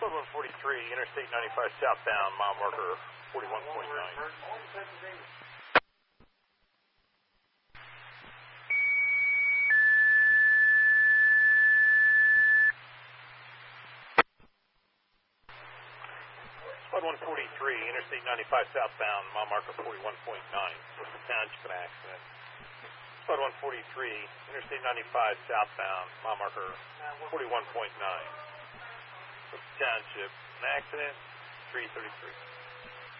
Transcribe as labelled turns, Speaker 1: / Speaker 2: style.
Speaker 1: Code 143, Interstate 95 southbound, mile marker 41.9. Code 143, Interstate 95 southbound, mile marker 41.9. Bristol Township, an accident. Code 143, Interstate 95 southbound, mile marker 41.9. Bristol Township, an accident, 333.